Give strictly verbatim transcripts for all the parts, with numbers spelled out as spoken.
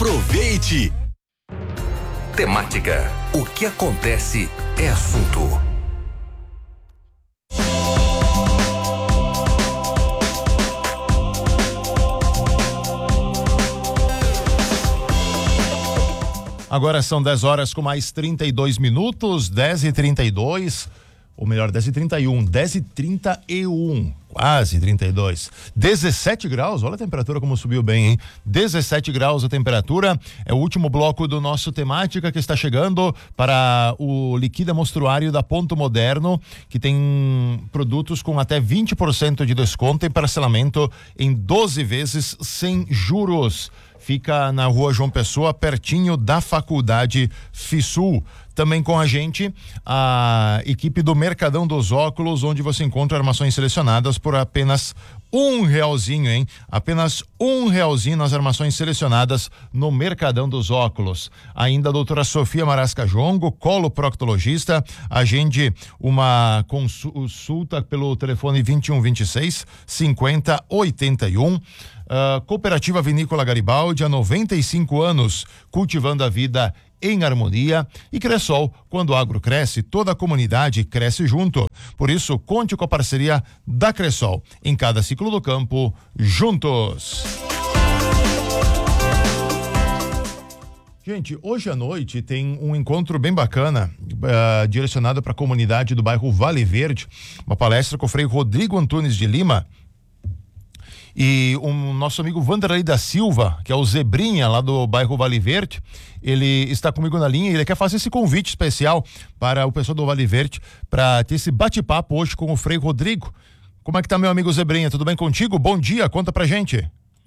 Aproveite! Temática. O que acontece é assunto. Agora são dez horas com mais trinta e dois minutos, dez e trinta e dois, ou melhor, dez e trinta e um, dez e trinta e um, quase trinta e dois. dezessete graus, olha a temperatura como subiu bem, hein? dezessete graus a temperatura, é o último bloco do nosso Temática que está chegando para o Liquida Mostruário da Ponto Moderno, que tem produtos com até vinte por cento de desconto em parcelamento em doze vezes sem juros. Fica na Rua João Pessoa, pertinho da Faculdade FISUL. Também com a gente, a equipe do Mercadão dos Óculos, onde você encontra armações selecionadas por apenas um realzinho, hein? Apenas um realzinho nas armações selecionadas no Mercadão dos Óculos. Ainda a doutora Sofia Marasca Jongo, coloproctologista, agende uma consulta pelo telefone vinte e um, vinte e seis, cinquenta, oitenta e um. Uh, Cooperativa Vinícola Garibaldi, há noventa e cinco anos, cultivando a vida em harmonia. E Cressol, quando o agro cresce, toda a comunidade cresce junto. Por isso, conte com a parceria da Cressol. Em cada ciclo do campo, juntos. Gente, hoje à noite tem um encontro bem bacana, uh, direcionado para a comunidade do bairro Vale Verde, uma palestra com o Frei Rodrigo Antunes de Lima. E o um, nosso amigo Vanderlei da Silva, que é o Zebrinha lá do bairro Vale Verde, ele está comigo na linha e ele quer fazer esse convite especial para o pessoal do Vale Verde para ter esse bate-papo hoje com o Frei Rodrigo. Como é que tá, meu amigo Zebrinha? Tudo bem contigo? Bom dia, conta pra gente.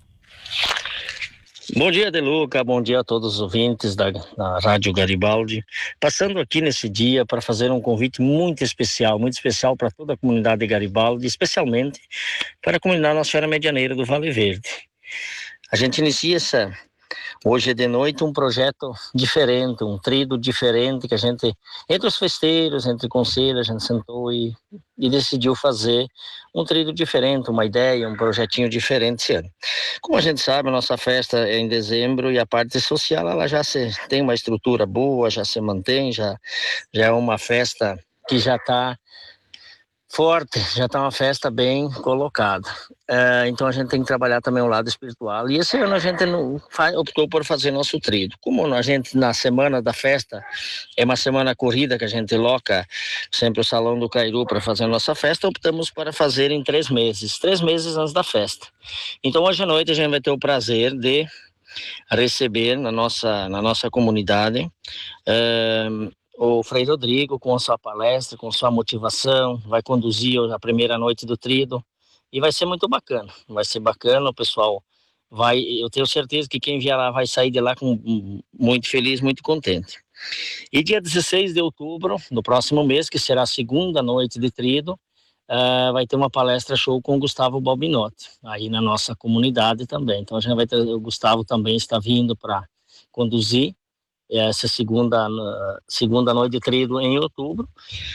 Bom dia, Deluca, bom dia a todos os ouvintes da, da Rádio Garibaldi. Passando aqui nesse dia para fazer um convite muito especial, muito especial para toda a comunidade de Garibaldi, especialmente para a comunidade Nossa Senhora Medianeira do Vale Verde. A gente inicia essa, hoje de noite um projeto diferente, um trido diferente que a gente, entre os festeiros, entre conselhos, a gente sentou e, e decidiu fazer um trido diferente, uma ideia, um projetinho diferente esse ano. Como a gente sabe, a nossa festa é em dezembro e a parte social ela já se, tem uma estrutura boa, já se mantém, já, já é uma festa que já está forte, já está uma festa bem colocada. É, então a gente tem que trabalhar também o lado espiritual. E esse ano a gente não faz, optou por fazer nosso trido. Como a gente, na semana da festa, é uma semana corrida que a gente loca sempre o Salão do Cairu para fazer a nossa festa, optamos para fazer em três meses, três meses antes da festa. Então hoje à noite a gente vai ter o prazer de receber na nossa, na nossa comunidade é, o Frei Rodrigo com a sua palestra, com sua motivação, vai conduzir a primeira noite do trido e vai ser muito bacana, vai ser bacana, o pessoal vai, eu tenho certeza que quem vier lá vai sair de lá com, muito feliz, muito contente. E dia dezesseis de outubro, no próximo mês, que será a segunda noite de trido, uh, vai ter uma palestra show com o Gustavo Balbinotti, aí na nossa comunidade também. Então a gente vai ter, o Gustavo também está vindo para conduzir essa segunda, segunda noite de trido em outubro,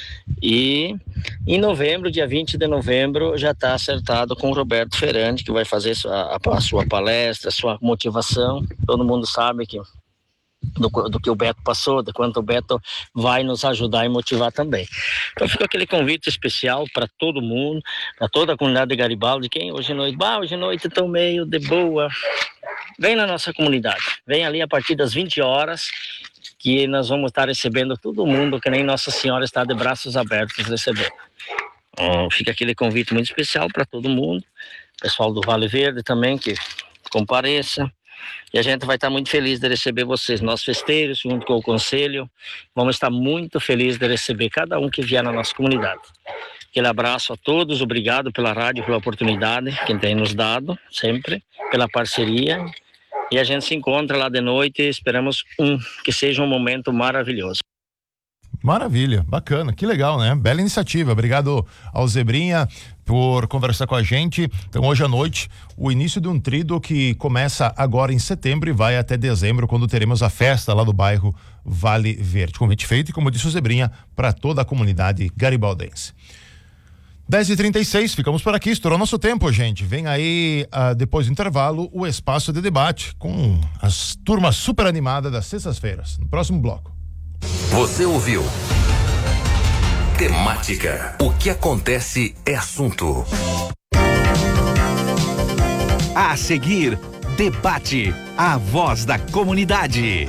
e em novembro, dia vinte de novembro, já está acertado com o Roberto Ferrandi, que vai fazer a, a sua palestra, a sua motivação. Todo mundo sabe que do, do que o Beto passou, de quanto o Beto vai nos ajudar e motivar também. Então fica aquele convite especial para todo mundo, para toda a comunidade de Garibaldi. Quem hoje à noite, bah, hoje à noite estão meio de boa, vem na nossa comunidade, vem ali a partir das vinte horas, que nós vamos estar recebendo todo mundo, que nem Nossa Senhora está de braços abertos recebendo. Então, fica aquele convite muito especial para todo mundo, pessoal do Vale Verde também, que compareça, e a gente vai estar muito feliz de receber vocês, nossos festeiros, junto com o conselho, vamos estar muito felizes de receber cada um que vier na nossa comunidade. Aquele abraço a todos, obrigado pela rádio, pela oportunidade que tem nos dado, sempre, pela parceria, e a gente se encontra lá de noite e esperamos um, que seja um momento maravilhoso. Maravilha, bacana, que legal, né? Bela iniciativa, obrigado ao Zebrinha por conversar com a gente. Então hoje à noite, o início de um trido que começa agora em setembro e vai até dezembro, quando teremos a festa lá do bairro Vale Verde. Convite feito e, como disse o Zebrinha, para toda a comunidade garibaldense. dez e trinta e seis, ficamos por aqui, estourou nosso tempo, gente. Vem aí, uh, depois do intervalo, o espaço de debate com as turmas super animadas das sextas-feiras. No próximo bloco. Você ouviu? Temática. O que acontece é assunto. A seguir, debate. A voz da comunidade.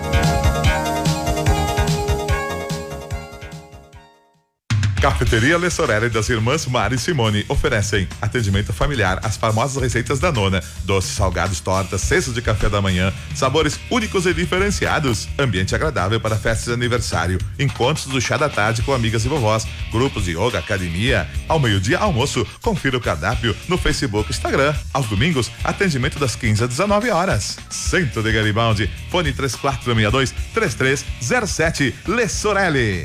Cafeteria Le Sorelli das irmãs Mari e Simone oferecem atendimento familiar, as famosas receitas da nona, doces, salgados, tortas, cestos de café da manhã, sabores únicos e diferenciados, ambiente agradável para festas de aniversário, encontros do chá da tarde com amigas e vovós, grupos de yoga, academia, ao meio-dia almoço. Confira o cardápio no Facebook e Instagram. Aos domingos, atendimento das quinze às dezenove horas. Centro de Garibaldi, fone três quatro seis dois, três três zero sete. Le Sorelli.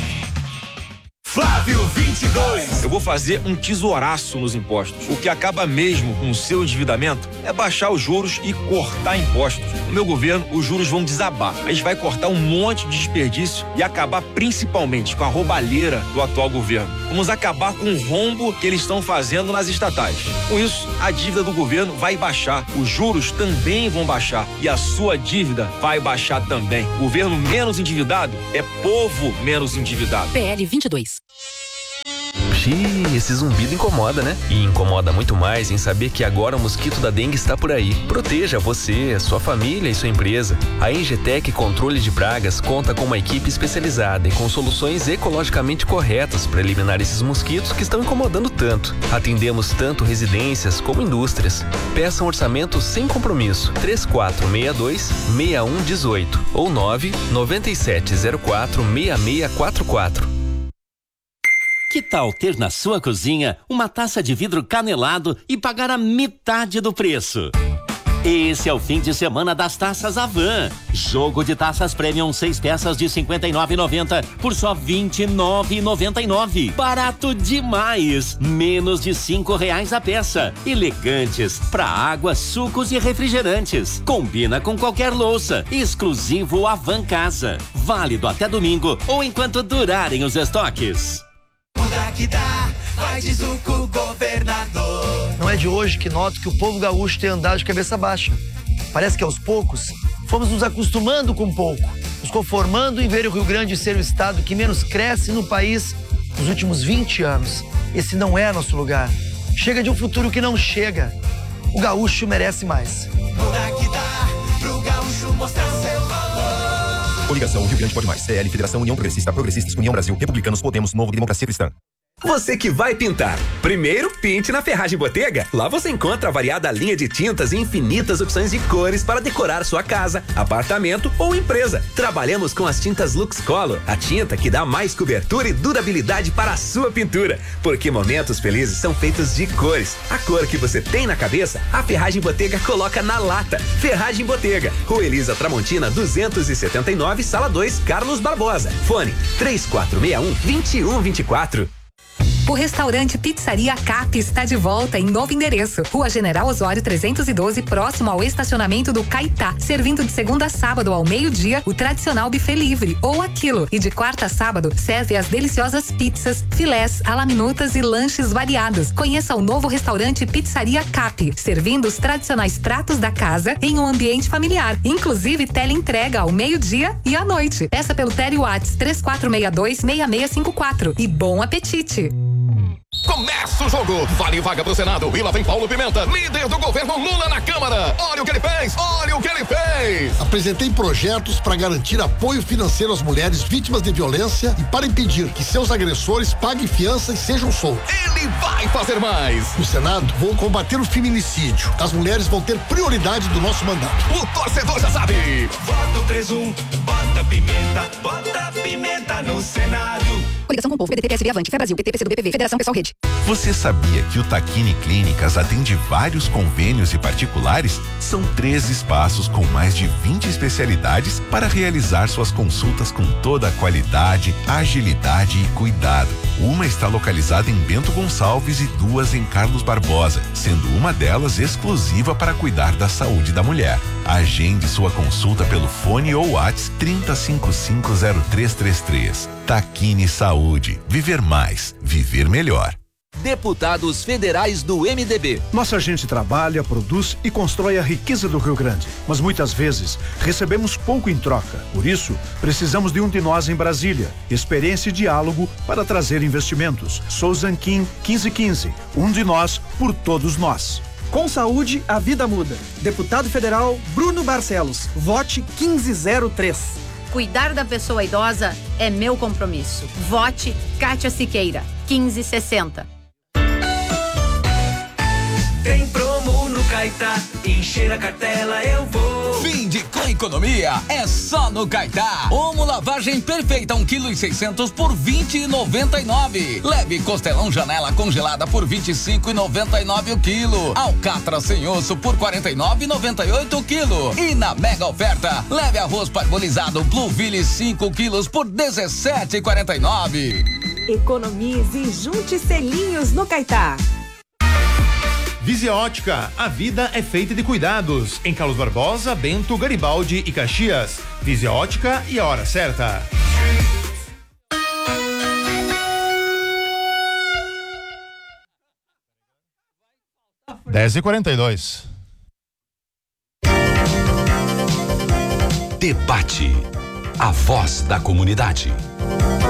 Flávio vinte e dois. Eu vou fazer um tesouraço nos impostos. O que acaba mesmo com o seu endividamento é baixar os juros e cortar impostos. No meu governo, os juros vão desabar. A gente vai cortar um monte de desperdício e acabar principalmente com a roubalheira do atual governo. Vamos acabar com o rombo que eles estão fazendo nas estatais. Com isso, a dívida do governo vai baixar, os juros também vão baixar e a sua dívida vai baixar também. Governo menos endividado é povo menos endividado. P L vinte e dois. Xiii, esse zumbido incomoda, né? E incomoda muito mais em saber que agora o mosquito da dengue está por aí. Proteja você, sua família e sua empresa. A Engetec Controle de Pragas conta com uma equipe especializada e com soluções ecologicamente corretas para eliminar esses mosquitos que estão incomodando tanto. Atendemos tanto residências como indústrias. Peça um orçamento sem compromisso. três quatro seis dois, seis um um oito ou nove nove sete zero quatro seis seis quatro quatro. Que tal ter na sua cozinha uma taça de vidro canelado e pagar a metade do preço? Esse é o fim de semana das taças Avan. Jogo de taças Premium, seis peças de cinquenta e nove reais e noventa centavos por só vinte e nove reais e noventa e nove centavos. Barato demais! Menos de cinco reais a peça. Elegantes para água, sucos e refrigerantes. Combina com qualquer louça. Exclusivo Avan Casa. Válido até domingo ou enquanto durarem os estoques. Muda que dá, vai de Zuco, governador. Não é de hoje que noto que o povo gaúcho tem andado de cabeça baixa. Parece que aos poucos fomos nos acostumando com pouco, nos conformando em ver o Rio Grande ser o estado que menos cresce no país nos últimos vinte anos. Esse não é nosso lugar. Chega de um futuro que não chega. O gaúcho merece mais. Muda que dá, pro gaúcho mostrar seu valor. Coligação Rio Grande Pode Mais, C L, Federação União Progressista, Progressistas, União Brasil, Republicanos, Podemos, Novo, Democracia Cristã. Você que vai pintar, primeiro pinte na Ferragem Botega. Lá você encontra a variada linha de tintas e infinitas opções de cores para decorar sua casa, apartamento ou empresa. Trabalhamos com as tintas Lux Color, a tinta que dá mais cobertura e durabilidade para a sua pintura, porque momentos felizes são feitos de cores. A cor que você tem na cabeça, a Ferragem Botega coloca na lata. Ferragem Botega, Rua Elisa Tramontina duzentos e setenta e nove, Sala dois, Carlos Barbosa. Fone três quatro seis um, dois um dois quatro. O restaurante Pizzaria Cap está de volta em novo endereço. Rua General Osório trezentos e doze, próximo ao estacionamento do Caetá. Servindo de segunda a sábado ao meio-dia, o tradicional buffet livre ou aquilo. E de quarta a sábado, serve as deliciosas pizzas, filés, alaminutas e lanches variados. Conheça o novo restaurante Pizzaria Cap, servindo os tradicionais pratos da casa em um ambiente familiar. Inclusive teleentrega ao meio-dia e à noite. Peça pelo Tele Whats três quatro seis dois, seis seis cinco quatro. E bom apetite! Começa o jogo, vale vaga pro Senado e lá vem Paulo Pimenta, líder do governo Lula na Câmara. Olha o que ele fez, olha o que ele fez. Apresentei projetos para garantir apoio financeiro às mulheres vítimas de violência e para impedir que seus agressores paguem fiança e sejam soltos. Ele vai fazer mais. No Senado, vou combater o feminicídio. As mulheres vão ter prioridade do nosso mandato. O torcedor já sabe. Voto três um, bota pimenta, bota pimenta no Senado. Coligação com o povo, P D T, P S B, Avante, Fé Brasil, P T, P C do B P V, Federação Pessoal Rede. Você sabia que o Taquini Clínicas atende vários convênios e particulares? São três espaços com mais de vinte especialidades para realizar suas consultas com toda a qualidade, agilidade e cuidado. Uma está localizada em Bento Gonçalves e duas em Carlos Barbosa, sendo uma delas exclusiva para cuidar da saúde da mulher. Agende sua consulta pelo fone ou WhatsApp trinta, cinquenta e cinco, zero três três três. Taquini Saúde. Viver mais. Viver melhor. Deputados Federais do M D B. Nossa gente trabalha, produz e constrói a riqueza do Rio Grande, mas muitas vezes recebemos pouco em troca. Por isso, precisamos de um de nós em Brasília. Experiência e diálogo para trazer investimentos. Souza Kim quinze quinze. Um de nós por todos nós. Com saúde, a vida muda. Deputado Federal Bruno Barcelos. Vote quinze zero três. Cuidar da pessoa idosa é meu compromisso. Vote Kátia Siqueira, quinze sessenta. Tem promo no Caetá, encher a cartela eu vou. Fim de com economia é só no Caetá. Omo lavagem perfeita um quilo e seiscentos por vinte e noventa e nove. Leve costelão janela congelada por vinte e cinco e noventa e nove o quilo. Alcatra sem osso por quarenta e nove e noventa e oito o quilo. E na mega oferta, leve arroz parbolizado Blueville cinco quilos por dezessete e quarenta e nove. Economize e junte selinhos no Caetá. Visia Ótica, a vida é feita de cuidados. Em Carlos Barbosa, Bento, Garibaldi e Caxias. Visia Ótica e a hora certa. dez e quarenta e dois. Debate. A voz da comunidade.